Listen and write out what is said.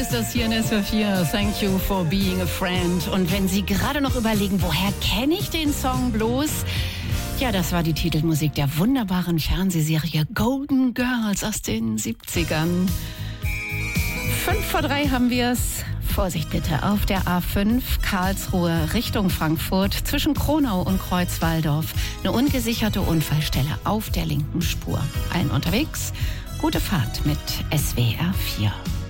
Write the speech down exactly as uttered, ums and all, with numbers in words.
Ist das hier in S W R vier? Thank you for being a friend. Und wenn Sie gerade noch überlegen, woher kenne ich den Song bloß? Ja, das war die Titelmusik der wunderbaren Fernsehserie Golden Girls aus den siebzigern. Fünf vor drei haben wir es. Vorsicht bitte, auf der A fünf Karlsruhe Richtung Frankfurt zwischen Kronau und Kreuzwaldorf eine ungesicherte Unfallstelle auf der linken Spur. Allen unterwegs, gute Fahrt mit S W R vier.